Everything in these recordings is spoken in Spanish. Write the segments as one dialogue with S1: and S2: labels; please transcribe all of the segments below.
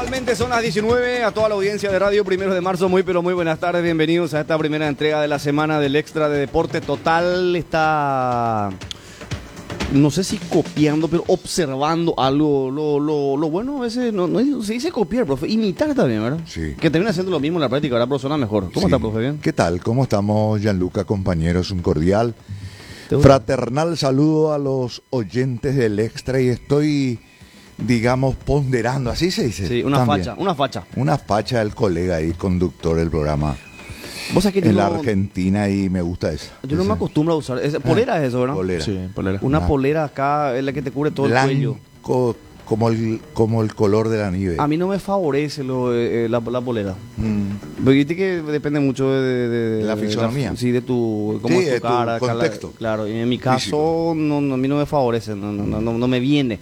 S1: Puntualmente son las 19, a toda la audiencia de Radio 1 de Marzo, muy pero muy buenas tardes, bienvenidos a esta primera entrega de la semana del Extra de Deporte Total. Está, no sé si copiando, pero observando algo, lo bueno a veces, no se dice copiar, profe, imitar también, ¿verdad?
S2: Sí.
S1: Que termina haciendo lo mismo en la práctica, ahora persona mejor. ¿Cómo
S2: Sí.
S1: está, profe? ¿Bien?
S2: ¿Qué tal? ¿Cómo estamos, Gianluca, compañeros? Un cordial, fraternal saludo a los oyentes del Extra y estoy, digamos, ponderando, así se dice.
S1: Sí, una
S2: también.
S1: facha, una facha.
S2: Una facha del colega y conductor del programa
S1: Vos sabés que yo
S2: en la
S1: no-
S2: Argentina y me gusta eso.
S1: Yo no me acostumbro a usar. Polera es eso, ¿verdad?
S2: Polera.
S3: Sí, polera.
S1: Una
S2: Ah.
S1: polera acá es la que te cubre todo el cuello.
S2: Blanco como el color de la nieve.
S1: A mí no me favorece la polera.
S2: Mm.
S1: Porque viste que depende mucho de
S2: La fisonomía.
S1: sí, de tu, cómo
S2: Sí,
S1: es tu
S2: de tu
S1: cara. acá
S2: contexto.
S1: Claro, y en mi caso
S2: Físico.
S1: a mí no me favorece, no me viene.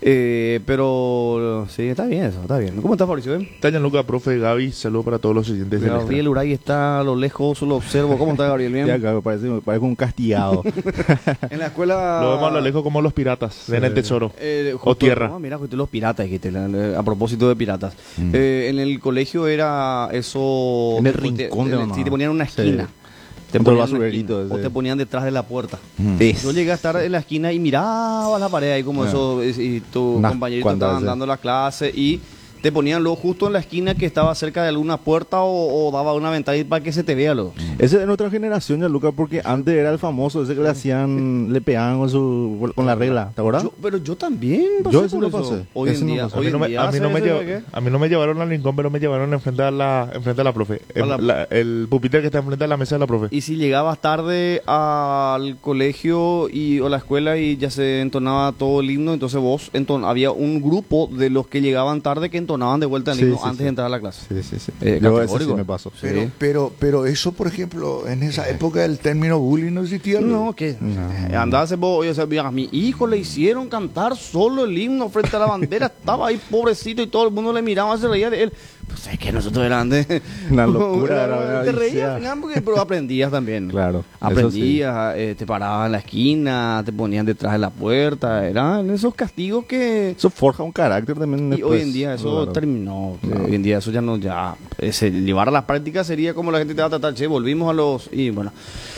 S1: Pero sí, está bien eso, está bien. ¿Cómo estás, Fabricio?
S3: Está Gianluca, profe, Gaby, saludo para todos los oyentes del
S1: Gabriel Uray está a lo lejos, lo observo. ¿Cómo está, Gabriel? ¿Bien?
S4: Ya, acá me parece un castigado.
S1: En la escuela...
S3: Lo vemos a lo lejos como los piratas, en el tesoro.
S1: Justo-
S3: O tierra.
S1: no, mira, justo los piratas, dijiste, a propósito de piratas. En el colegio era eso...
S4: En el
S1: te-
S4: rincón de mamá.
S1: sí, te ponían en una
S4: Sí.
S1: esquina. Te
S4: Junto al
S1: ponían en una
S4: basurerito
S1: esquina, o
S4: ese.
S1: te ponían detrás de la puerta.
S4: Es.
S1: Yo llegué a estar en la esquina y miraba la pared ahí como eso, y tus
S4: Nah,
S1: compañeritos
S4: cuando
S1: estaban
S4: hace-
S1: dando la clase y te ponían luego justo en la esquina que estaba cerca de alguna puerta o daba una ventana para que se te vea luego.
S4: Ese es de nuestra generación, ya Luca, porque antes era el famoso, ese que le hacían, le pegaban con la regla, ¿te acuerdas?
S1: Pero yo también pasé
S4: Yo ese
S1: por
S4: lo
S1: eso.
S4: pasé.
S1: Hoy
S4: Ese
S1: en
S4: no
S1: día,
S4: pasé.
S1: hoy en día
S3: a mí no
S1: ¿hace
S3: me
S1: eso,
S3: lleva-
S1: qué?
S3: a mí no me llevaron al rincón, pero me llevaron enfrente a la profe.
S1: A la-
S3: El pupitre que está enfrente a la mesa de la profe.
S1: Y si llegabas tarde al colegio o la escuela y ya se entonaba todo el himno, entonces había un grupo de los que llegaban tarde que entonaban de vuelta el
S4: Sí,
S1: himno
S4: sí,
S1: antes
S4: sí.
S1: de entrar a la clase.
S4: Sí, sí, sí.
S1: Yo
S4: Yo ese sí
S1: categórico.
S4: me pasó.
S1: Sí.
S2: Pero eso, por ejemplo, en esa época el término bullying no existía.
S1: No, que andase vos, o sea, mira, a mi hijo le hicieron cantar solo el himno frente a la bandera, estaba ahí pobrecito y todo el mundo le miraba, se reía de él. Pues es que nosotros eran
S4: Una locura, era una
S1: te reías
S4: odisea.
S1: al final pero aprendías también.
S4: Claro, eso
S1: Aprendías, te paraban en la esquina, te ponían detrás de la puerta, eran esos castigos que...
S4: Eso forja un carácter también
S1: Y
S4: después.
S1: hoy en día eso
S4: Claro.
S1: terminó.
S4: No.
S1: Hoy en día eso ya no, llevar a las prácticas sería como la gente te va a tratar, che, volvimos a los... Y bueno.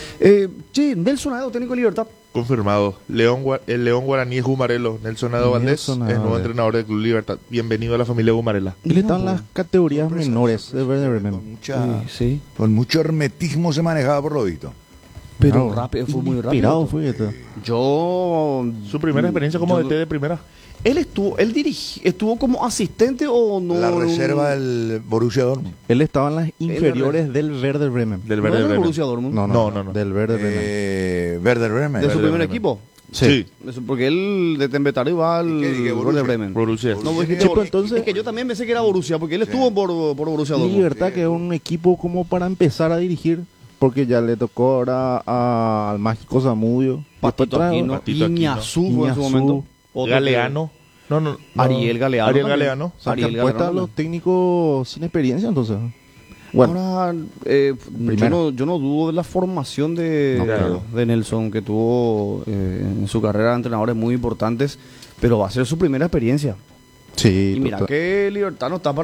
S1: Nelson Aedo, técnico de Libertad.
S3: Confirmado. El León Guaraní es Gumarelo. Nelson Ado Valdés es
S4: Nelson Ado
S3: nuevo
S4: Valdés.
S3: entrenador del Club Libertad. Bienvenido a la familia Gumarela.
S4: Él está en las categorías menores de Werder
S2: Con,
S4: Bremen.
S1: Sí.
S2: con mucho hermetismo se manejaba por lo visto.
S1: Pero
S4: Claro.
S1: rápido, fue muy
S4: Inspirado
S1: rápido.
S4: fue esto.
S1: Yo...
S3: Su primera experiencia como
S1: yo-
S3: DT de primera.
S1: Él estuvo como asistente o no.
S2: La reserva del Borussia Dortmund.
S4: Él estaba en las inferiores del Werder Bremen.
S3: Del
S1: ¿No
S3: Werder
S1: era
S3: Bremen.
S1: Borussia Dortmund?
S3: No.
S4: Del Werder Bremen.
S2: Werder Bremen.
S1: ¿De su
S3: Werder
S1: primer
S3: Bremen.
S1: equipo?
S3: Sí.
S1: Porque él de Tembetario iba al
S2: ¿Y qué
S1: Werder
S2: Borussia?
S1: Bremen.
S3: Borussia.
S1: No, porque
S4: Sí, pero entonces-
S1: es que yo también pensé que era Borussia, porque él estuvo por Borussia Dortmund.
S4: Libertad, que es un equipo como para empezar a dirigir, porque ya le tocó ahora al mágico Zamudio.
S1: Patito
S4: Después trae-
S1: Aquino,
S3: Patito Aquino.
S1: Iñazú fue en su
S4: Iñazú,
S1: momento. Otro
S3: Galeano. No.
S1: Ariel Galeano
S3: Ariel
S1: también.
S3: Galeano.
S4: O sea, que
S1: Ariel
S4: apuesta a
S1: Galeano
S4: los técnicos sin experiencia, entonces. Bueno,
S1: Ahora,
S4: primero.
S1: yo no dudo de la formación de,
S4: No,
S3: claro.
S1: de Nelson, que tuvo en su carrera de entrenadores muy importantes, pero va a ser su primera experiencia.
S4: sí.
S1: Y mira
S4: total.
S1: que Libertad no está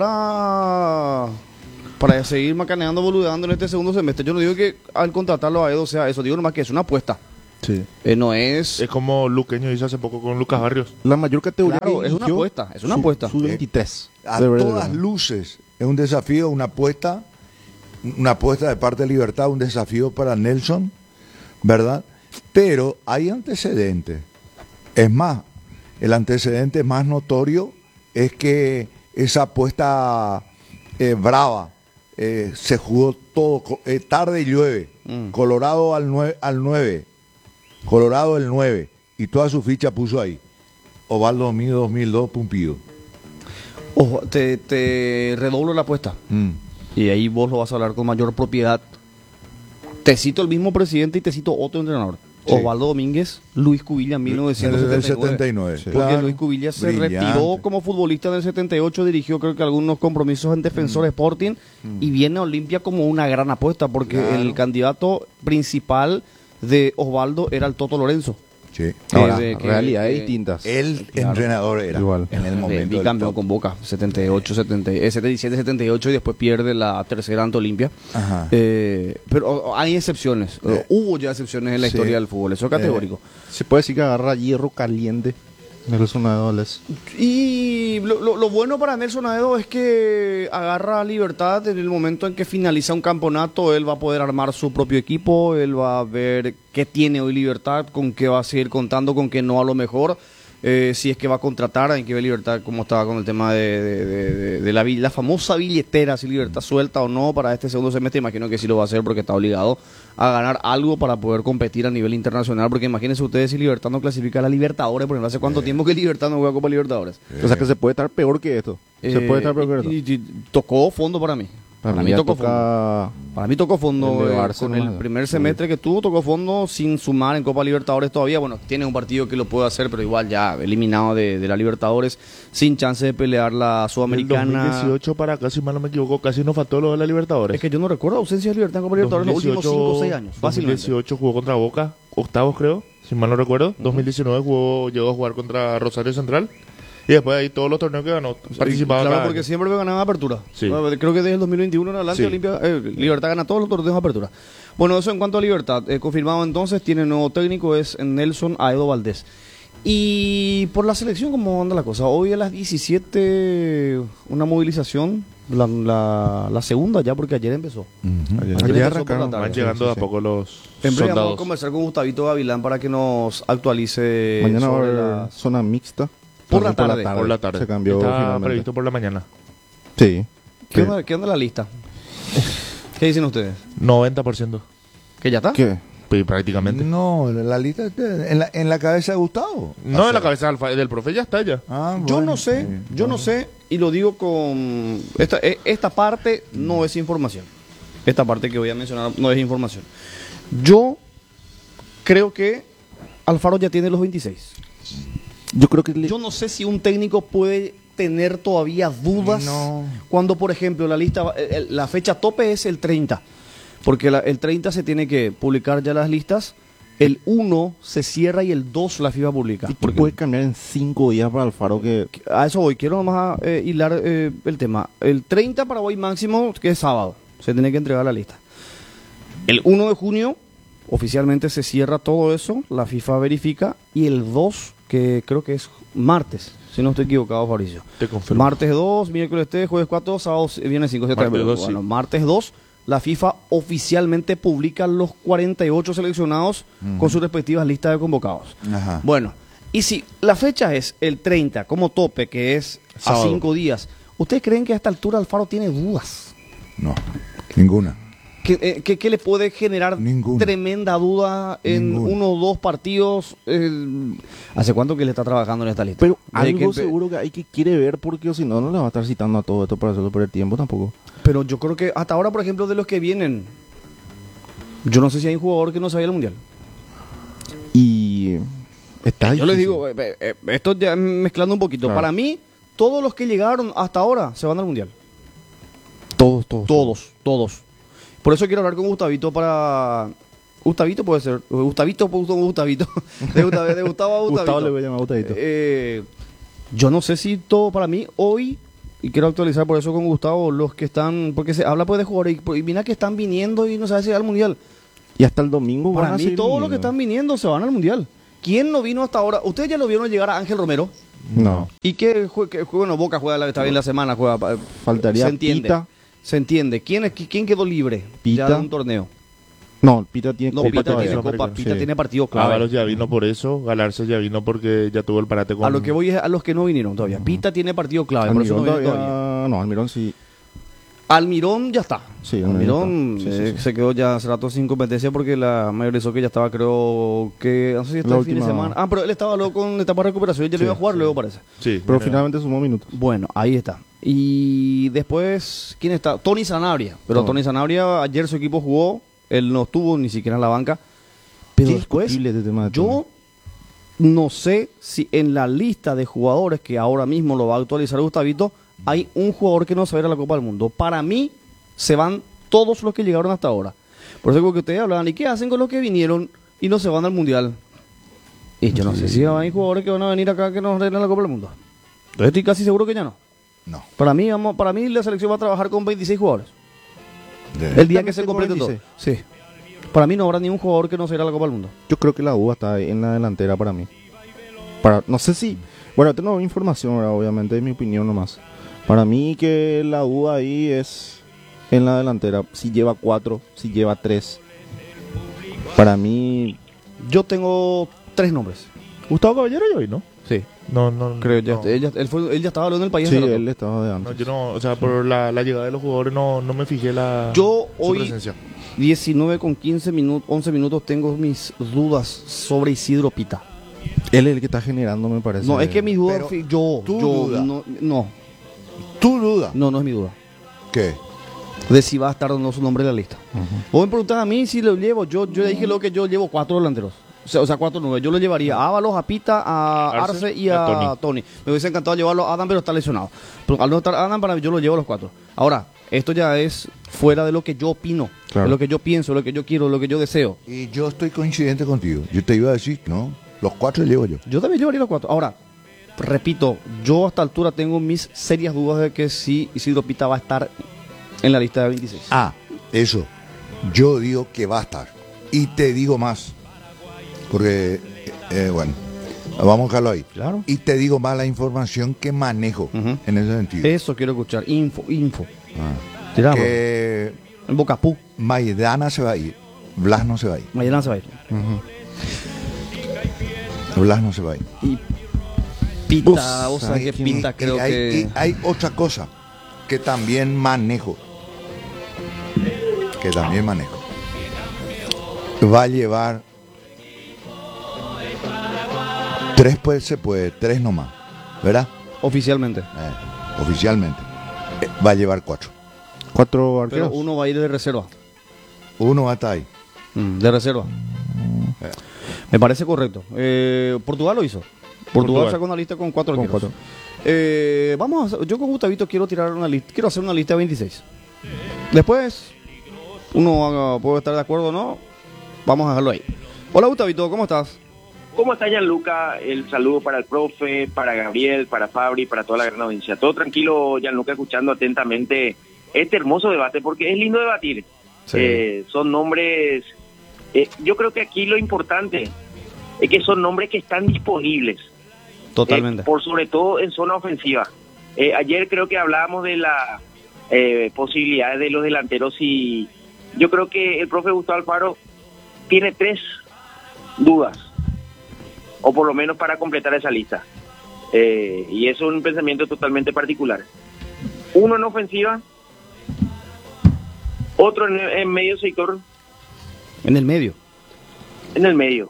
S1: para seguir macaneando, boludeando en este segundo semestre. Yo no digo que al contratarlo a Edo sea eso, digo nomás que es una apuesta.
S4: Sí.
S1: No es...
S3: Es como Luqueño hizo hace poco con Lucas Barrios.
S4: La mayor categoría
S1: Claro,
S4: que
S1: es una
S4: dirigió,
S1: apuesta, es una apuesta.
S4: Su 23.
S2: A
S4: de Werder
S2: todas
S4: Bremen.
S2: luces es un desafío, una apuesta de parte de Libertad, un desafío para Nelson, ¿verdad? Pero hay antecedentes. Es más, el antecedente más notorio es que esa apuesta brava se jugó todo, tarde y llueve. Colorado al 9, Colorado el 9, y toda su ficha puso ahí. Ovaldo Domínguez 2002, Pumpido.
S1: Ojo, te redoblo la apuesta. Y ahí vos lo vas a hablar con mayor propiedad. Te cito el mismo presidente y te cito otro entrenador.
S2: Sí.
S1: Osvaldo Domínguez, Luis Cubilla, 1979.
S2: 79,
S4: Sí.
S1: Porque
S2: claro.
S1: Luis Cubilla se
S2: Brillante.
S1: retiró como futbolista en el 78, dirigió creo que algunos compromisos en Defensor Sporting y viene a Olimpia como una gran apuesta porque
S2: Claro.
S1: el candidato principal de Osvaldo era el Toto Lorenzo.
S2: Sí.
S4: Ahora,
S1: que-
S4: realidades
S1: que-
S4: distintas.
S2: El
S1: Claro.
S2: entrenador era
S4: Igual.
S2: en el momento. del
S1: Bicampeón
S2: top.
S1: con Boca, 78, 77, 78 y después pierde la tercera ante Olimpia.
S2: Ajá.
S1: Pero hay excepciones. Hubo ya excepciones en la
S2: Sí.
S1: historia del fútbol, eso es categórico.
S4: Se puede decir que agarra hierro caliente. Nelson Aedoles.
S1: Y lo bueno para Nelson Aedo es que agarra libertad en el momento en que finaliza un campeonato. Él va a poder armar su propio equipo, él va a ver qué tiene hoy Libertad, con qué va a seguir contando, con qué no a lo mejor. Si es que va a contratar, hay que ver Libertad cómo estaba con el tema de la famosa billetera, si Libertad suelta o no para este segundo semestre. Imagino que sí lo va a hacer porque está obligado a ganar algo para poder competir a nivel internacional, porque imagínense ustedes si Libertad no clasifica a la Libertadores, por ejemplo, ¿hace cuánto tiempo que Libertad no juega Copa Libertadores?
S4: O sea que se puede estar peor que esto. Se puede estar peor que esto.
S1: y tocó fondo para mí. Para mí
S4: ya
S1: tocó fondo.
S4: toca...
S1: Para mí tocó fondo
S4: Elevarse
S1: con el
S4: nomás.
S1: primer semestre que tuvo, tocó fondo sin sumar en Copa Libertadores todavía. Bueno, tiene un partido que lo puede hacer, pero igual ya eliminado de la Libertadores, sin chance de pelear la
S3: Del
S1: Sudamericana.
S3: 2018 para acá, si mal no me equivoco, casi nos faltó lo de la Libertadores.
S1: Es que yo no recuerdo ausencia de Libertad en Copa Libertadores los últimos 5 o 6 años, fácilmente.
S3: 2018 jugó contra Boca, octavos creo, si mal no recuerdo. 2019 llegó a jugar contra Rosario Central. Y después de ahí todos los torneos que ganó, participaba
S1: Claro,
S3: cada
S1: porque
S3: año.
S1: siempre me ganaba apertura.
S3: Sí.
S1: Creo que desde el 2021 en adelante
S3: Sí.
S1: Libertad gana todos los torneos de apertura. Bueno, eso en cuanto a Libertad. Confirmado entonces, tiene nuevo técnico, es Nelson Aedo Valdés. Y por la selección, ¿cómo anda la cosa? Hoy a las 17, una movilización, la segunda ya, porque ayer empezó. Ayer
S4: Ayer
S1: empezó
S4: arrancaron.
S1: por la tarde.
S3: Van llegando de a poco los
S1: En breve vamos a
S3: soldados.
S1: conversar con Gustavito Gavilán para que nos actualice
S4: Mañana va a
S1: sobre
S4: haber
S1: la...
S4: zona mixta.
S1: Por la
S4: También
S1: tarde.
S3: Por la tarde.
S4: Se cambió
S3: Estaba
S4: finalmente.
S3: previsto por la mañana.
S4: Sí.
S1: ¿Qué onda la lista? ¿Qué dicen ustedes?
S3: 90%.
S1: ¿Que ya está?
S4: ¿Qué?
S3: Pues, prácticamente.
S2: No, la lista está en la cabeza de Gustavo.
S3: No, en la cabeza del profe ya está ya.
S2: Ah,
S1: Yo
S2: bueno,
S1: no sé,
S2: sí,
S1: yo no sé, y lo digo con... Esta parte no es información. Esta parte que voy a mencionar no es información. Yo creo que Alfaro ya tiene los 26.
S4: Yo creo que...
S1: Yo no sé si un técnico puede tener todavía dudas
S2: No.
S1: cuando, por ejemplo, la fecha tope es el 30. Porque el 30 se tiene que publicar ya las listas, el 1 se cierra y el 2 la FIFA publica.
S4: ¿Y qué
S1: Porque
S4: puede cambiar en 5 días para Alfaro que...
S1: a eso voy, quiero nomás hilar el tema. El 30 para hoy máximo, que es sábado, se tiene que entregar la lista. El 1 de junio, oficialmente se cierra todo eso, la FIFA verifica, y el 2, que creo que es martes, si no estoy equivocado, Fabricio.
S3: Te confirmo.
S1: Martes 2, miércoles 3, jueves 4, sábado, viernes 5,
S3: Martes
S1: 7,
S3: 2,
S1: bueno,
S3: sí.
S1: martes 2, la FIFA oficialmente publica los 48 seleccionados con sus respectivas listas de convocados.
S2: Ajá.
S1: Bueno, y si la fecha es el 30 como tope, que es a
S3: Sábado.
S1: 5 días, ¿ustedes creen que a esta altura Alfaro tiene dudas?
S2: No, ninguna.
S1: ¿Qué le puede generar
S2: Ninguna.
S1: tremenda duda en
S2: Ninguna.
S1: 1 o 2 partidos? ¿Hace cuánto que le está trabajando en esta lista?
S4: Pero
S1: Desde
S4: algo
S1: que
S4: seguro que hay que quiere ver porque si no, no le va a estar citando a todo esto para hacerlo perder tiempo tampoco.
S1: Pero yo creo que hasta ahora, por ejemplo, de los que vienen, yo no sé si hay un jugador que no se vaya al Mundial.
S4: Y... Está
S1: Yo les
S4: difícil.
S1: digo, esto ya mezclando un poquito.
S4: Claro.
S1: Para mí, todos los que llegaron hasta ahora se van al Mundial.
S4: Todos.
S1: Todos. Por eso quiero hablar con Gustavito para... Gustavito puede ser. Gustavito. De Gustavo a Gustavito.
S4: Gustavo le voy a llamar Gustavito.
S1: Yo no sé si todo para mí hoy, y quiero actualizar por eso con Gustavo, los que están... Porque se habla pues de jugadores, y mira que están viniendo y no sabe si va al Mundial.
S4: Y hasta el domingo van
S1: Para
S4: a
S1: mí
S4: seguir
S1: todos los
S4: viniendo.
S1: que están viniendo se van al Mundial. ¿Quién no vino hasta ahora? Ustedes ya lo vieron llegar a Ángel Romero.
S4: No.
S1: ¿Y qué bueno, Boca juega está bien la semana, juega.
S4: Faltaría
S1: se entiende.
S4: Pita.
S1: Se entiende. ¿Quién quedó libre
S4: Pita.
S1: ya de un torneo?
S4: No, Pita tiene
S1: No,
S4: Copa
S1: Pita
S4: todavía.
S1: tiene Copa,
S3: Sí.
S1: Pita tiene partido clave.
S3: Ábalos ya vino por eso, Galarza ya vino porque ya tuvo el parate con...
S1: A lo que voy es a los que no vinieron todavía. Pita tiene partido clave, por eso no
S4: Almirón
S1: viene
S4: todavía...
S1: todavía.
S4: No, Almirón sí.
S1: Almirón ya está.
S4: Sí,
S1: Almirón
S4: está. Sí, sí, sí.
S1: se quedó ya hace rato sin competencia porque la mayorizó que ya estaba, creo que... No sé si está
S4: La
S1: el fin de
S4: última-
S1: semana. Ah, pero él estaba luego con etapa de recuperación. Ya lo iba a jugar luego, parece.
S3: Sí,
S4: Pero
S3: mira.
S4: finalmente sumó minutos.
S1: Bueno, ahí está. Y después, ¿quién está? Tony Sanabria. Pero
S4: No.
S1: Tony Sanabria, ayer su equipo jugó, él no estuvo ni siquiera en la banca. Pero
S4: Qué
S1: después,
S4: discutible este tema de
S1: yo no sé si en la lista de jugadores que ahora mismo lo va a actualizar Gustavito, hay un jugador que no se va a ir a la Copa del Mundo. Para mí, se van todos los que llegaron hasta ahora. Por eso que ustedes hablaban, ¿y qué hacen con los que vinieron y no se van al Mundial? Y yo no sé si hay jugadores que van a venir acá que nos arreglen la Copa del Mundo. Entonces estoy casi seguro que ya no.
S2: No.
S1: Para mí la selección va a trabajar con 26 jugadores. El día que se complete todo. Sí. Para mí no habrá ni un jugador que no se irá a la Copa del Mundo.
S4: Yo creo que la UBA está en la delantera para mí. No sé si... Bueno, tengo información, ¿verdad? Obviamente, es mi opinión nomás. Para mí que la UBA ahí es en la delantera. Si lleva 4, si lleva 3. Para mí...
S1: Yo tengo 3 nombres.
S3: Gustavo Caballero y hoy, ¿no?
S1: Sí.
S3: No,
S1: Creo
S3: no.
S1: él ya estaba hablando en el país.
S4: Sí,
S1: hace rato.
S4: él estaba de
S3: No,
S4: antes.
S3: yo no, o sea, por la llegada de los jugadores no me fijé
S1: Yo
S3: su
S1: hoy,
S3: presencia.
S1: 19 con 15 minutos, 11 minutos, tengo mis dudas sobre Isidro Pita.
S4: Él es el que está generando, me parece.
S1: No, es que mis dudas,
S2: Pero tu duda.
S1: no
S2: ¿Tu duda?
S1: es mi duda.
S2: ¿Qué?
S1: De si va a estar o no su nombre en la lista. Vos me preguntás a mí si lo llevo, yo le dije lo que yo llevo 4 delanteros. O sea, 4 9. Yo lo llevaría a Ábalos, a Pita, a Arce y a Tony. Me hubiese encantado llevarlo a Adam, pero está lesionado. Pero al no estar Adam, yo lo llevo a los 4. Ahora, esto ya es fuera de lo que yo opino,
S4: Claro.
S1: de lo que yo pienso, lo que yo quiero, lo que yo deseo.
S2: Y yo estoy coincidente contigo. Yo te iba a decir, no, los 4 llevo yo.
S1: Yo también llevaría los 4. Ahora, repito, yo a esta altura tengo mis serias dudas de que si Isidro Pita va a estar en la lista de 26.
S2: Ah, eso. Yo digo que va a estar. Y te digo más. Porque, bueno, vamos a dejarlo ahí.
S1: Claro.
S2: Y te digo más la información que manejo
S1: Ujú.
S2: en ese sentido.
S1: Eso quiero escuchar. Info.
S2: Ah.
S1: Tiramos.
S2: Que
S1: En Bocapú.
S2: Maidana se va a ir. Blas no se va a ir.
S1: Mañana se va a ir.
S2: Blas no se va a ir.
S1: Y Pita, o sea que
S2: Y-
S1: Pita
S2: y
S1: creo
S2: hay,
S1: que...
S2: y hay otra cosa que también manejo. Va a llevar 3, pues se puede, 3 nomás, ¿verdad?
S1: Oficialmente.
S2: Oficialmente. Va a llevar 4.
S4: 4
S1: Pero
S4: arqueros.
S1: uno va a ir de reserva.
S2: Uno va a estar ahí.
S1: De reserva. Me parece correcto. Portugal lo hizo. Portugal sacó una lista con 4
S4: Con
S1: arqueros.
S4: 4.
S1: Yo con Gustavito quiero tirar una lista. Quiero hacer una lista de 26. Después, puede estar de acuerdo o no. Vamos a dejarlo ahí. Hola Gustavito, ¿cómo estás?
S5: ¿Cómo está Gianluca? El saludo para el profe, para Gabriel, para Fabri, para toda la gran audiencia. Todo tranquilo, Gianluca, escuchando atentamente este hermoso debate, porque es lindo debatir.
S1: Sí.
S5: Son nombres... yo creo que aquí lo importante es que son nombres que están disponibles.
S1: Totalmente.
S5: Por sobre todo en zona ofensiva. Ayer creo que hablábamos de las posibilidades de los delanteros y yo creo que el profe Gustavo Alfaro tiene 3 dudas, o por lo menos para completar esa lista. Y eso es un pensamiento totalmente particular. Uno en ofensiva, otro en medio sector,
S1: En el medio.
S5: en el medio,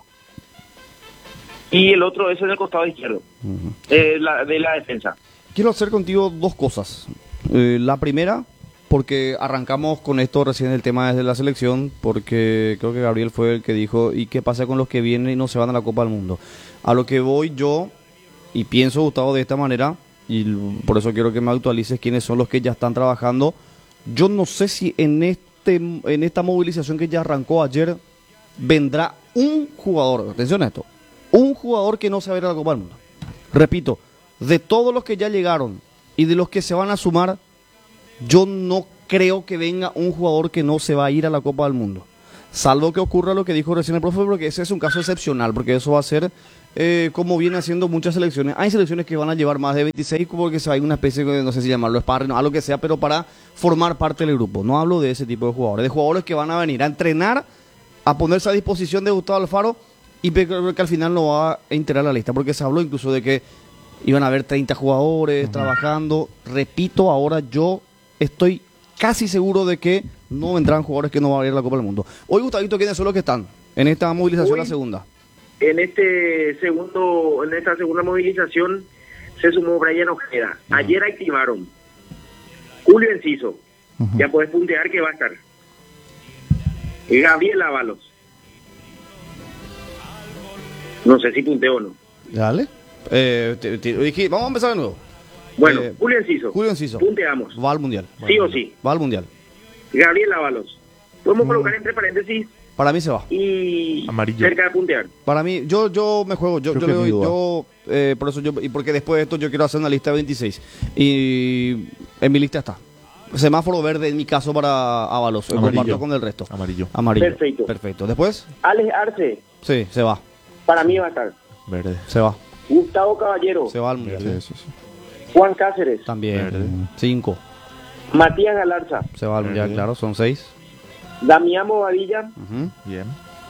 S5: y el otro es en el costado izquierdo, de la defensa.
S1: Quiero hacer contigo 2 cosas. La primera, porque arrancamos con esto recién el tema desde la selección, porque creo que Gabriel fue el que dijo, ¿y qué pasa con los que vienen y no se van a la Copa del Mundo? A lo que voy yo, y pienso, Gustavo, de esta manera, y por eso quiero que me actualices quiénes son los que ya están trabajando. Yo no sé si en esta movilización que ya arrancó ayer, vendrá un jugador, atención a esto, un jugador que no se va a ir a la Copa del Mundo. Repito, de todos los que ya llegaron y de los que se van a sumar, yo no creo que venga un jugador que no se va a ir a la Copa del Mundo. Salvo que ocurra lo que dijo recién el profe, porque ese es un caso excepcional, porque eso va a ser como viene haciendo muchas selecciones. Hay selecciones que van a llevar más de 26 porque se va a ir una especie de, no sé si llamarlo sparring, algo que sea, pero para formar parte del grupo. No hablo de ese tipo de jugadores, de jugadores que van a venir a entrenar, a ponerse a disposición de Gustavo Alfaro y creo que al final no va a integrar la lista, porque se habló incluso de que iban a haber 30 jugadores trabajando. Repito, ahora yo estoy casi seguro de que no vendrán jugadores que no van a ir a la Copa del Mundo. Hoy, Gustavito, ¿quiénes son los que están en esta movilización,
S5: Hoy,
S1: la segunda?
S5: En esta segunda movilización se sumó Brian Ojeda. Ayer activaron Julio Enciso. Ya puedes puntear que va a estar. Gabriel Ábalos. No sé si punteo o no.
S1: Dale. Vamos a empezar de nuevo.
S5: Bueno, Julio Enciso.
S1: Julio Enciso.
S5: Punteamos.
S1: Va al Mundial.
S5: Sí o sí.
S1: Va al Mundial.
S5: Gabriel Ábalos. Podemos colocar entre paréntesis
S1: Para mí se va.
S5: y
S3: Amarillo.
S5: cerca de puntear.
S1: Para mí, yo me juego, yo
S4: Creo
S1: le
S4: que
S1: doy,
S4: mi duda.
S1: por eso y porque después de esto yo quiero hacer una lista de 26. Y en mi lista está. Semáforo verde en mi caso para Ábalos.
S3: Amarillo.
S1: Comparto con el resto.
S3: Amarillo.
S1: Amarillo.
S5: Perfecto.
S1: Perfecto. Después,
S5: Alex Arce,
S1: sí, se va.
S5: para mí va a estar.
S3: Verde.
S1: Se va.
S5: Gustavo Caballero,
S1: Se va al mundial.
S4: Sí, sí, sí.
S5: Juan Cáceres,
S1: También.
S3: Verde.
S1: 5.
S5: Matías Galarza,
S1: Se va al mundial, claro. Son 6.
S5: Damián Bobadilla
S3: Bien.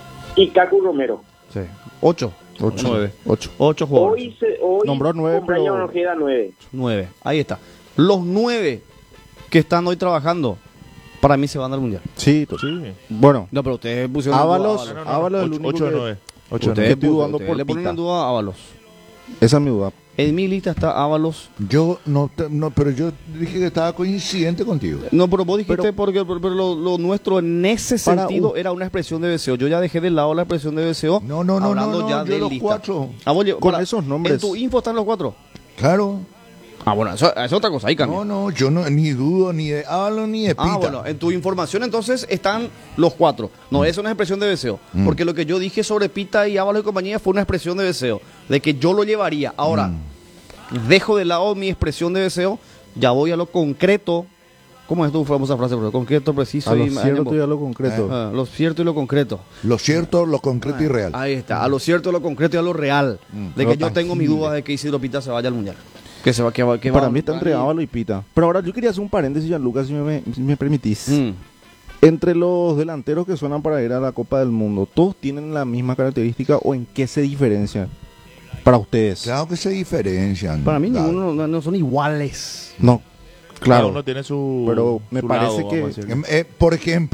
S5: y Cacu Romero.
S1: Sí. 8.
S4: 8.
S1: 9.
S4: 8.
S1: 8 jugadores.
S5: Hoy
S4: Nombró 9,
S5: cumpleaños
S4: pero-
S5: nos queda 9.
S1: 9. Ahí está. Los 9 que están hoy trabajando, para mí se van al mundial.
S4: Sí,
S3: Sí.
S4: Bueno,
S1: No, pero ustedes pusieron
S4: Ábalos,
S1: en duda a
S4: Ábalos es el único
S3: 8 de
S4: que-
S3: 9. 8 de
S1: Ustedes,
S3: 9.
S4: estoy dudando
S1: ustedes
S4: por
S1: le ponen
S4: Pita.
S1: en duda a Ábalos.
S4: esa es mi duda.
S1: En mi lista está Ábalos.
S2: Yo no, pero yo dije que estaba coincidente contigo.
S1: No, pero vos dijiste
S4: Pero-
S1: porque pero lo nuestro en ese
S4: Para
S1: sentido
S4: un-
S1: era una expresión de deseo. Yo ya dejé de lado la expresión de deseo.
S2: No,
S1: hablando ya
S2: yo
S1: de
S2: los
S1: lista.
S2: 4.
S1: Ah, vos
S4: Con esos nombres.
S1: En tu info están los 4.
S2: Claro.
S1: Ah, bueno, eso es otra cosa. Ahí cambia.
S2: No, yo no, ni dudo ni de Ábalos ni de Pita.
S1: Ah, bueno, en tu información entonces están los 4. No, eso no es expresión de deseo. Porque lo que yo dije sobre Pita y Ábalos y compañía fue una expresión de deseo. De que yo lo llevaría. Ahora, dejo de lado mi expresión de deseo, ya voy a lo concreto. ¿Cómo es tu famosa frase, bro? Concreto, preciso
S4: A lo
S1: y
S4: cierto y a lo concreto.
S1: Lo cierto y lo concreto.
S2: Lo cierto, lo concreto y real.
S1: Ahí está, a lo cierto, a lo concreto y a lo real. De
S4: Lo
S1: que yo tengo mi
S4: tangible.
S1: duda de que Isidro Pita se vaya al mundial. Que se va, que
S4: Para
S1: va-
S4: mí está entre Ábalos y Pita. Pero ahora yo quería hacer un paréntesis, Gianluca, si me permitís.
S1: Mm.
S4: Entre los delanteros que suenan para ir a la Copa del Mundo, ¿todos tienen la misma característica o en qué se diferencian para ustedes?
S2: Claro que se diferencian.
S1: Para mí
S2: Claro.
S1: ninguno no son iguales.
S4: No,
S3: Cada
S4: claro.
S3: uno tiene su.
S4: Pero me
S3: su
S4: parece
S3: lado,
S4: que-
S3: vamos a decir.
S2: Por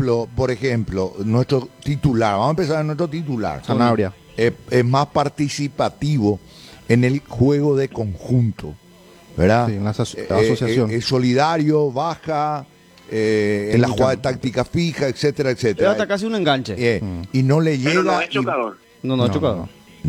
S2: ejemplo, nuestro titular, vamos a empezar en nuestro titular.
S4: Sanabria.
S2: Es más participativo en el juego de conjunto, ¿verdad?
S4: Sí, en la asociación.
S2: Es solidario, baja, en la jugada de táctica fija, etcétera,
S1: Es
S2: etcétera.
S1: hasta casi un enganche.
S2: Y no le llega.
S5: Pero no es
S2: y-
S5: chocador.
S1: No, chocado.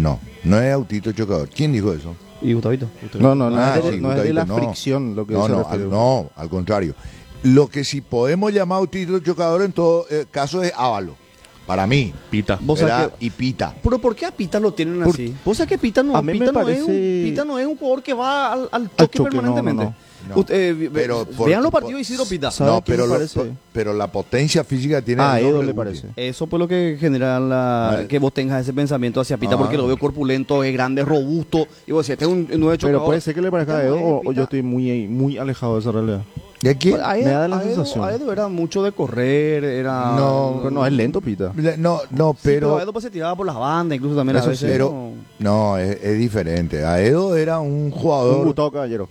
S2: no es autito chocador. ¿Quién dijo eso?
S1: ¿Y Gustavito?
S4: No
S2: Ah,
S4: es de,
S2: sí,
S4: no es de la
S2: Gustavito, no.
S4: fricción lo que
S2: No,
S4: se
S2: no,
S4: refiere.
S2: al contrario. Lo que sí podemos llamar autito chocador en todo caso es Ábalos. Para mí.
S3: Pita.
S1: Vos sabés
S2: ¿verdad?
S1: que-
S2: Y Pita.
S1: Pero ¿por qué a Pita lo tienen
S2: Por-
S1: así? ¿Vos sabés que Pita no,
S4: A mí me
S1: Pita no es
S4: parece-
S1: Pita no es un jugador que va al choque
S4: choque, no,
S1: permanentemente?
S4: no.
S2: No.
S1: Pero,
S2: por-
S1: vean los
S2: por-
S1: partidos de Isidro Pita.
S4: ¿Sabe
S2: No,
S4: quién
S2: pero,
S4: me parece?
S2: pero la potencia física tiene.
S4: Ah,
S2: el
S4: Edo
S2: nombre
S4: le
S2: útil.
S4: parece.
S1: Eso fue lo que genera que vos tengas ese pensamiento hacia Pita,
S2: Ah.
S1: porque lo veo corpulento, es grande, robusto. Y vos decís, este es un nueve
S4: Pero
S1: chocador.
S4: puede ser que le parezca a
S1: Pita
S4: Edo
S1: no es,
S4: o
S1: Pita.
S4: yo estoy muy alejado de esa realidad.
S2: ¿De quién?
S1: A Edo,
S4: me da la
S1: a Edo-
S4: sensación.
S1: a Edo era mucho de correr, era...
S2: No,
S4: Pero no, es lento, Pita.
S2: No,
S1: Sí, pero
S2: pero.
S1: Edo pues se tiraba por las bandas, incluso también
S4: Eso
S1: a veces.
S2: pero no, es diferente. A Edo era un
S4: Un
S2: jugador.
S4: Gustavo Caballero.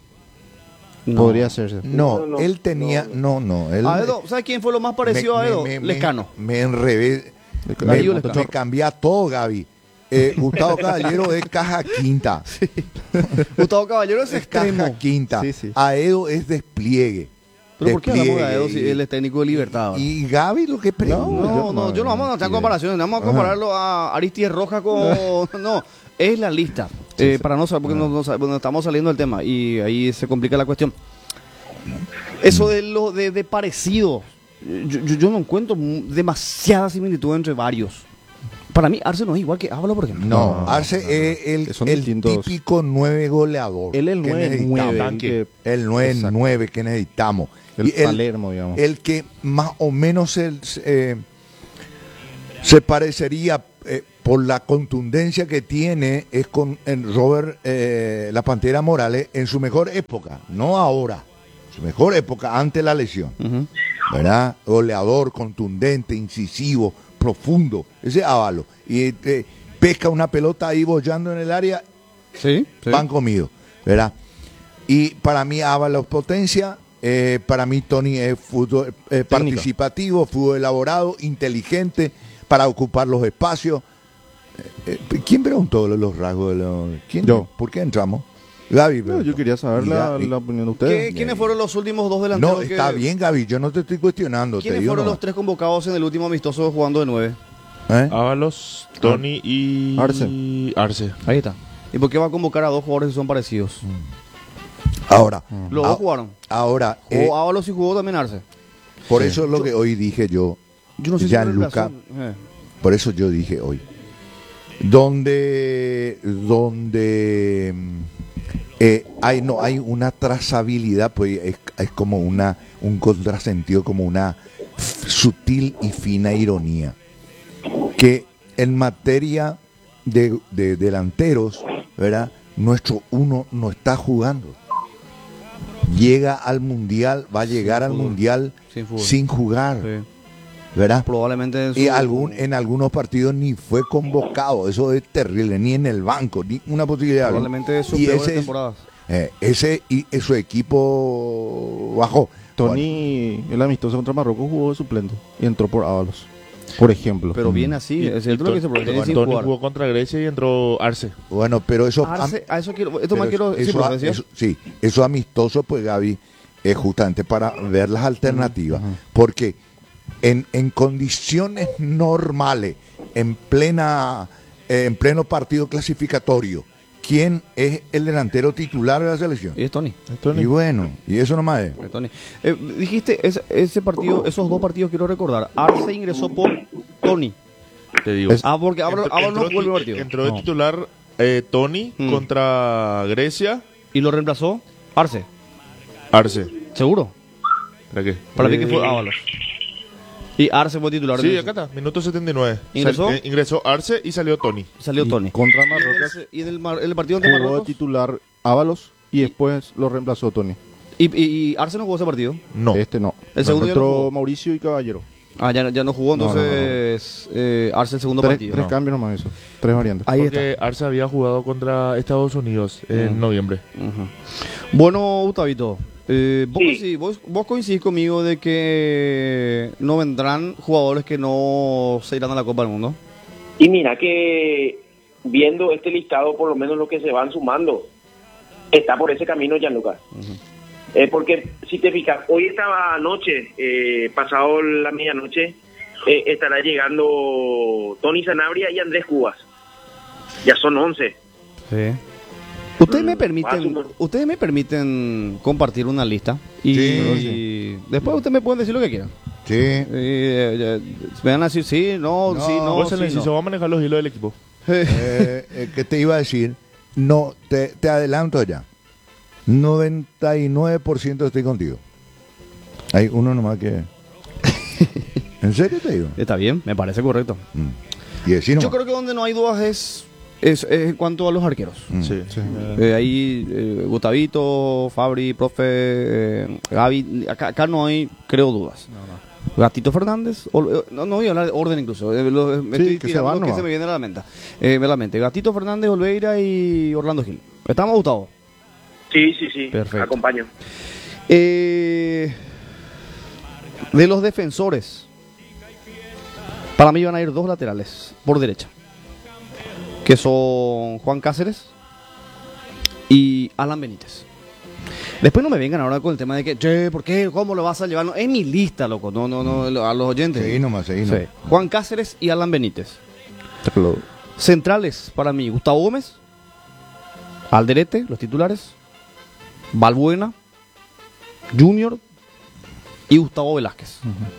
S1: No.
S4: Podría hacerse.
S2: No,
S5: No,
S2: él tenía. No, él.
S1: A Edo, ¿sabes quién fue lo más parecido a Edo? Lescano.
S2: Me enrevés.
S1: Darío
S2: Me
S1: Lescano.
S2: cambia todo, Gaby. Gustavo Caballero es caja quinta.
S1: Gustavo Caballero es
S2: Es
S1: extremo.
S2: caja quinta.
S4: Sí, sí.
S2: A Edo es despliegue.
S1: Pero ¿por qué hablamos de Edo si
S2: Despliegue.
S1: él es técnico de Libertad? ahora?
S2: Y Gaby lo que pregunta.
S1: Yo no vamos a hacer comparaciones, no vamos a compararlo a Aristides Rojas con... No, es la lista. Para no saber, porque no estamos saliendo del tema y ahí se complica la cuestión. Eso de lo de parecido, yo no encuentro demasiada similitud entre varios. Para mí, Arce no es igual que Ábalos, por ejemplo.
S2: No, Arce es
S4: Son
S2: el
S4: distintos.
S2: típico 9 goleador.
S4: Él es el
S2: que
S4: 9-9.
S2: necesitamos.
S3: Tanque.
S2: El 9-9 que necesitamos.
S4: El
S2: Y
S4: Palermo, digamos.
S2: el que más o menos se parecería por la contundencia que tiene es con Robert La Pantera Morales en su mejor época, no ahora, su mejor época antes de la lesión.
S1: Ujú.
S2: ¿Verdad? Goleador, contundente, incisivo, profundo. Ese Ábalos. Y pesca una pelota ahí bollando en el área,
S1: Sí, sí.
S2: pan comido. ¿Verdad? Y para mí Ábalos potencia, para mí Tony es fútbol participativo, fútbol elaborado, inteligente para ocupar los espacios. ¿Quién preguntó los rasgos de los... ¿Quién?
S4: Yo.
S2: ¿Por qué entramos? Gaby.
S4: No,
S2: preguntó.
S4: yo quería saber la
S2: Y-
S4: opinión de ustedes.
S1: ¿Quiénes fueron los últimos dos delanteros?
S2: No, está
S1: que-
S2: bien, Gaby, yo no te estoy cuestionando. Te
S1: ¿Quiénes
S2: digo
S1: fueron los
S2: nomás.
S1: tres convocados en el último amistoso jugando de 9?
S2: ¿Eh?
S3: Ábalos, Tony y.
S4: Arce.
S1: Ahí está. ¿Y por qué va a convocar a dos jugadores que son parecidos?
S2: Ahora,
S1: Los dos jugaron.
S2: ahora
S1: Jugó Ábalos y jugó también Arce.
S2: por eso es lo que hoy dije yo,
S1: Yo no sé si fue
S2: Gianluca,
S1: relación.
S2: Por eso yo dije hoy, donde hay una trazabilidad, pues es como un contrasentido, como una sutil y fina ironía, que en materia de delanteros, ¿verdad? Nuestro uno no está jugando. Llega al mundial, va a llegar al mundial sin jugar,
S1: Sí.
S2: ¿verdad?
S1: Probablemente
S2: Y en algunos partidos ni fue convocado. Eso es terrible, ni en el banco, ni una posibilidad.
S1: probablemente es sus
S2: Y
S1: peores
S2: ese es-
S1: temporadas.
S2: y su equipo bajó.
S4: Tony, el amistoso contra Marruecos, jugó de suplente y entró por Ábalos, por ejemplo.
S1: Pero viene así, es cierto lo que se pretende sin
S3: Tony
S1: jugar.
S3: jugó contra Grecia y entró Arce.
S2: Bueno, pero eso...
S1: Arce, a eso quiero, esto
S2: pero
S1: más quiero, sí,
S2: eso,
S1: profe, ¿decía?
S2: sí, eso amistoso, pues Gaby, es justamente para ver las alternativas. Porque en condiciones normales, en pleno partido clasificatorio, ¿quién es el delantero titular de la selección?
S1: Y es Tony.
S2: Y bueno, y eso nomás es.
S1: Es Tony. Dijiste, ese partido, esos dos partidos quiero recordar. Arce ingresó por Tony.
S3: Te digo.
S1: Porque Ábalos no jugó el partido.
S3: Entró de
S4: No.
S3: titular Tony
S1: Mm.
S3: contra Grecia.
S1: Y lo reemplazó Arce.
S3: Arce.
S1: ¿Seguro?
S3: ¿Para qué?
S1: Para mí que fue Ábalos. Y Arce fue titular.
S3: Sí,
S1: de
S3: acá está, minuto 79.
S1: ¿Ingresó?
S3: Ingresó Arce y salió Tony.
S1: Salió
S4: Y
S1: Tony.
S4: contra Marruecos
S1: Y en el partido ante
S4: jugó de
S1: Marruecos.
S4: titular Ábalos y después lo reemplazó Tony.
S1: Y Arce no jugó ese partido.
S3: No.
S4: Este no.
S1: El segundo ya no
S4: entró
S1: jugó.
S4: Mauricio y Caballero.
S1: Ya no jugó,
S4: No,
S1: entonces Arce el segundo
S4: Tres
S1: partido.
S4: cambios nomás eso. Tres variantes.
S1: Ahí
S3: Porque Arce había jugado contra Estados Unidos en noviembre.
S1: Ujú. Bueno, Gustavito,
S5: Sí.
S1: vos coincidís conmigo de que no vendrán jugadores que no se irán a la Copa del Mundo.
S5: Y mira que viendo este listado, por lo menos lo que se van sumando, está por ese camino, Gianluca. Porque si te fijas, hoy esta noche, pasado la medianoche, estará llegando Tony Sanabria y Andrés Cubas. Ya son 11.
S1: Sí. Ustedes me permiten compartir una lista y,
S2: Sí.
S1: y después ustedes me pueden decir lo que quieran.
S2: Sí.
S1: Me van a decir sí, no,
S2: No,
S1: sí, no,
S3: Vos,
S1: sí,
S3: Excelencio,
S1: no.
S3: vamos a manejar los hilos del equipo.
S2: ¿Qué te iba a decir? No, te adelanto ya. 99% estoy contigo. Hay uno nomás que... ¿En serio te digo?
S1: Está bien, me parece correcto.
S2: Y decir
S1: Yo
S2: nomás.
S1: creo que donde no hay dudas es en cuanto a los arqueros.
S3: Sí.
S1: Ahí Gustavito, Fabri, profe, Gaby, acá no hay, creo, dudas. Gatito Fernández, no voy a hablar de orden incluso, me
S4: Sí,
S1: estoy
S4: que se
S1: tirando
S4: van
S1: lo que
S4: nomás.
S1: se me viene a la mente. Gatito Fernández, Olveira y Orlando Gil. ¿Estamos, Gustavo?
S5: Sí.
S1: Perfecto.
S5: Acompaño.
S1: De los defensores, para mí van a ir dos laterales por derecha, que son Juan Cáceres y Alan Benítez. Después no me vengan ahora con el tema de que, che, ¿por qué? ¿Cómo lo vas a llevar? No, es mi lista, loco, no, a los oyentes.
S2: Seguí nomás.
S1: Sí. Juan Cáceres y Alan Benítez.
S4: Lo-
S1: Centrales, para mí, Gustavo Gómez, Alderete, los titulares, Balbuena, Junior y Gustavo Velázquez.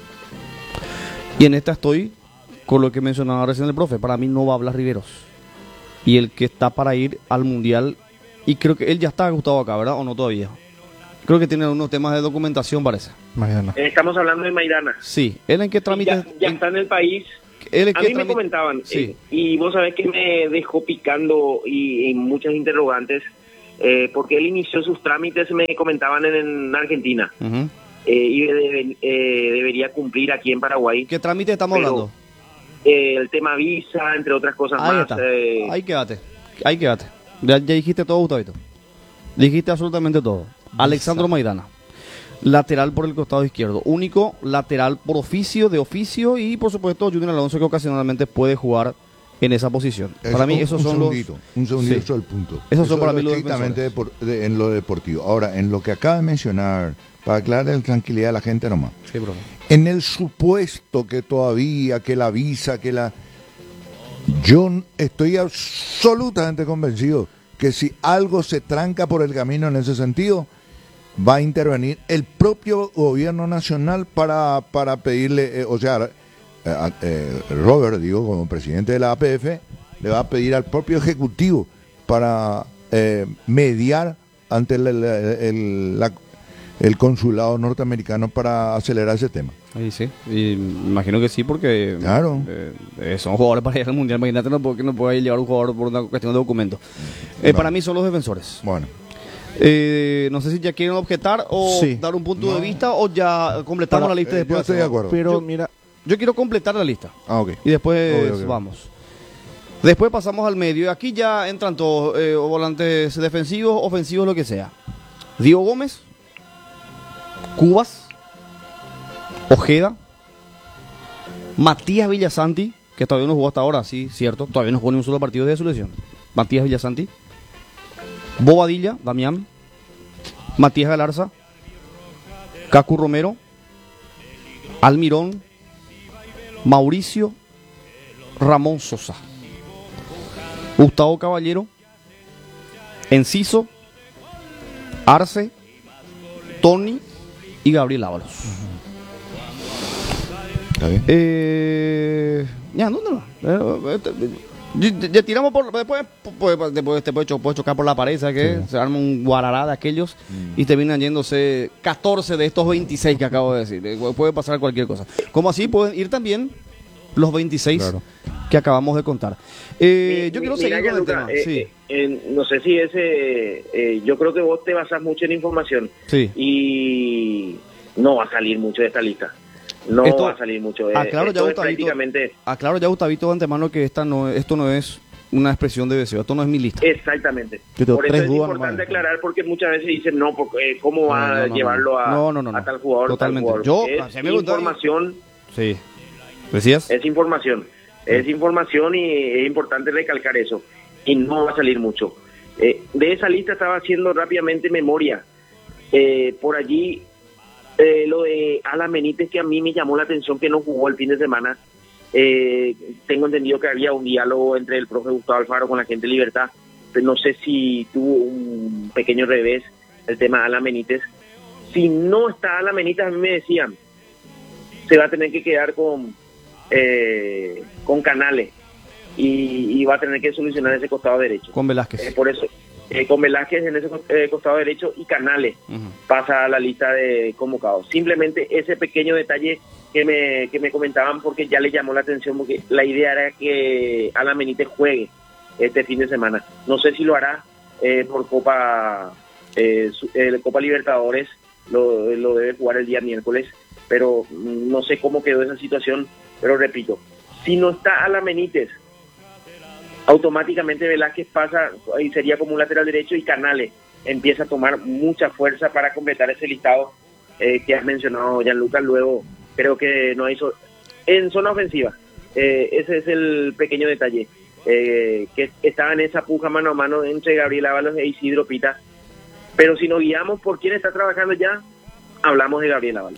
S1: Y en esta estoy con lo que mencionaba recién el profe. Para mí no va a hablar Riveros. Y el que está para ir al Mundial, y creo que él ya está, Gustavo, acá, ¿verdad? ¿O no todavía? Creo que tiene unos temas de documentación, parece.
S4: Maidana.
S5: Estamos hablando de Maidana.
S1: Sí. ¿Él en qué trámite?
S5: Ya está en el país.
S1: ¿Él en
S5: A
S1: qué
S5: mí me
S1: trámite?
S5: comentaban,
S1: Sí.
S5: y vos sabés que me dejó picando y muchas interrogantes, porque él inició sus trámites, me comentaban en Argentina,
S1: Ujú.
S5: y debería cumplir aquí en Paraguay.
S1: ¿Qué trámite estamos
S5: Pero,
S1: hablando?
S5: El tema visa, entre otras cosas
S1: Ahí
S5: más.
S1: está. Ahí quédate. Ahí quédate. Ya dijiste todo, Gustavito. Dijiste absolutamente todo. Alexandro Maidana. Lateral por el costado izquierdo. Único lateral por de oficio. Y por supuesto, Junior Alonso, que ocasionalmente puede jugar en esa posición. Para mí, esos son
S2: Un segundito,
S1: Sí.
S2: eso es el punto.
S1: Esos son
S2: Eso
S1: para
S2: es
S1: mí los
S2: estrictamente en lo deportivo. Ahora, en lo que acaba de mencionar, para aclarar la tranquilidad a la gente nomás.
S1: Sí, profe.
S2: En el supuesto que todavía, que la visa, que la... Yo estoy absolutamente convencido que si algo se tranca por el camino en ese sentido, va a intervenir el propio gobierno nacional para pedirle, Robert, digo, como presidente de la APF, le va a pedir al propio Ejecutivo para mediar ante el consulado norteamericano para acelerar ese tema.
S1: Ahí sí, y imagino que sí, porque
S2: Claro.
S1: son jugadores para ir al Mundial. Imagínate, que no puede llevar un jugador por una cuestión de documentos. Para mí son los defensores.
S2: Bueno,
S1: No sé si ya quieren objetar o
S4: Sí.
S1: dar un punto de vista o ya completamos la lista
S2: yo
S1: después.
S2: estoy de acuerdo.
S4: Pero mira,
S1: Yo quiero completar la lista
S4: ok.
S1: y después
S2: Ok.
S1: vamos. Después pasamos al medio. Aquí ya entran todos, volantes defensivos, ofensivos, lo que sea. Diego Gómez, Cubas, Ojeda, Matías Villasanti, que todavía no jugó hasta ahora, sí, cierto, todavía no jugó ni un solo partido de su lesión. Matías Villasanti, Bobadilla, Damián, Matías Galarza, Cacu Romero, Almirón, Mauricio, Ramón Sosa, Gustavo Caballero, Enciso, Arce, Tony y Gabriel Ábalos.
S2: ¿está bien?
S1: Ya, ¿dónde va? Ya tiramos por. Después te puede chocar por la pared, ¿sabes qué? Se arma un guarará de aquellos y terminan yéndose 14 de estos 26 que acabo de decir. Puede pasar cualquier cosa. Como así pueden ir también los 26
S4: Claro.
S1: que acabamos de contar. Yo quiero seguir con el
S5: Gianluca,
S1: tema. Sí,
S5: no sé si yo creo que vos te basás mucho en información
S1: sí.
S5: y no va a salir mucho de esta lista. No
S1: Esto-
S5: va a salir mucho.
S1: Aclaro
S5: Esto
S1: ya,
S5: es
S1: Gustavito,
S5: prácticamente...
S1: de antemano que esto no es una expresión de deseo. Esto no es mi lista.
S5: Exactamente.
S4: Yo tengo
S5: Por eso
S4: tres
S5: es
S4: dudas
S5: importante
S4: nomás.
S5: aclarar, porque muchas veces dicen, no, porque, ¿cómo va a
S1: No,
S5: llevarlo a,
S1: no.
S5: a tal jugador?
S1: Totalmente.
S5: Tal jugador?
S1: Yo,
S5: Es
S1: si me preguntan-
S5: información,
S1: Sí. ¿Decías?
S5: es información. Es información y es importante recalcar eso. Y no va a salir mucho. De esa lista estaba haciendo rápidamente memoria. Por allí, lo de Alan Benítez, que a mí me llamó la atención que no jugó el fin de semana. Tengo entendido que había un diálogo entre el profe Gustavo Alfaro con la gente de Libertad. Pero no sé si tuvo un pequeño revés el tema de Alan Benítez. Si no está Alan Benítez, a mí me decían, se va a tener que quedar con Canales y va a tener que solucionar ese costado derecho.
S1: Con Velázquez.
S5: Por eso, con Velázquez en ese costado derecho y Canales
S1: Ujú.
S5: pasa a la lista de convocados. Simplemente ese pequeño detalle que me comentaban, porque ya le llamó la atención, porque la idea era que Alan Benítez juegue este fin de semana. No sé si lo hará por Copa Libertadores, lo debe jugar el día miércoles, pero no sé cómo quedó esa situación. Pero repito, si no está Alan Benítez, automáticamente Velázquez pasa y sería como un lateral derecho, y Canales empieza a tomar mucha fuerza para completar ese listado que has mencionado, Gianluca. Luego creo que no hizo en zona ofensiva. Ese es el pequeño detalle, que estaba en esa puja mano a mano entre Gabriel Ábalos e Isidro Pita. Pero si nos guiamos por quién está trabajando ya, hablamos de Gabriel Ábalos.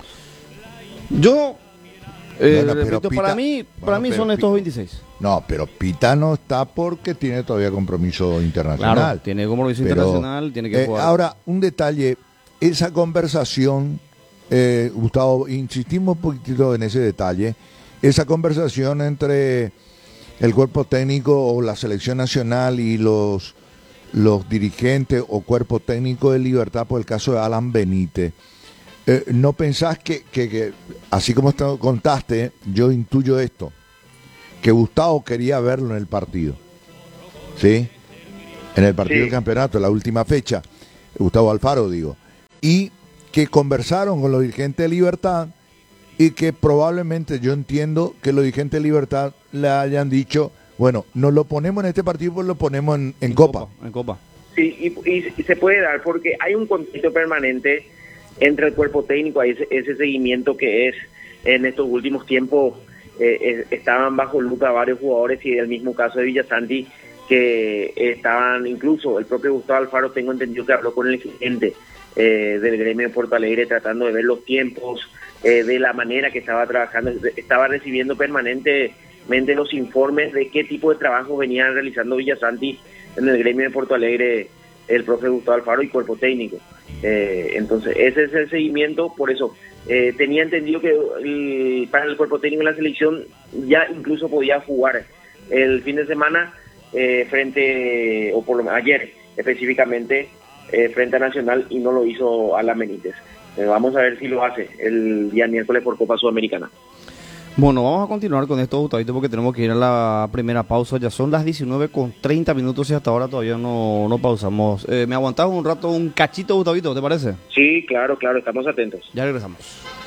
S1: Yo,
S2: Bueno, pero
S1: repito,
S2: Pita-
S1: para mí
S2: bueno, pero
S1: son estos
S2: Pita-
S1: 26.
S2: No, pero Pita no está porque tiene todavía compromiso internacional.
S1: Claro, tiene compromiso
S2: Pero,
S1: internacional, tiene que jugar.
S2: Ahora, un detalle, esa conversación, Gustavo, insistimos un poquitito en ese detalle, esa conversación entre el cuerpo técnico o la selección nacional y los dirigentes o cuerpo técnico de Libertad por el caso de Alan Benítez. ¿No pensás que así como contaste, yo intuyo esto, que Gustavo quería verlo en el partido? ¿Sí? En el partido
S5: Sí.
S2: del campeonato, en la última fecha, Gustavo Alfaro, digo. Y que conversaron con los dirigentes de Libertad y que probablemente yo entiendo que los dirigentes de Libertad le hayan dicho, bueno, no lo ponemos en este partido, pues lo ponemos en Copa.
S1: En Copa.
S5: Sí, y se puede dar porque hay un contacto permanente entre el cuerpo técnico, hay ese seguimiento que es en estos últimos tiempos. Estaban bajo lupa varios jugadores, y el mismo caso de Villasanti, que estaban, incluso el propio Gustavo Alfaro, tengo entendido que habló con el gerente del gremio de Porto Alegre, tratando de ver los tiempos, de la manera que estaba trabajando. Estaba recibiendo permanentemente los informes de qué tipo de trabajo venían realizando Villasanti en el gremio de Porto Alegre, el profe Gustavo Alfaro y cuerpo técnico. Entonces, ese es el seguimiento. Por eso, tenía entendido que para el cuerpo técnico de la selección ya incluso podía jugar el fin de semana o por lo menos ayer específicamente, frente a Nacional, y no lo hizo Alan Benítez. Vamos a ver si lo hace el día miércoles por Copa Sudamericana.
S1: Bueno, vamos a continuar con esto, Gustavito, porque tenemos que ir a la primera pausa. Ya son las 19:30 y hasta ahora todavía no pausamos. ¿Me aguantás un rato, un cachito, Gustavito, te parece?
S5: Sí, claro, estamos atentos.
S1: Ya regresamos.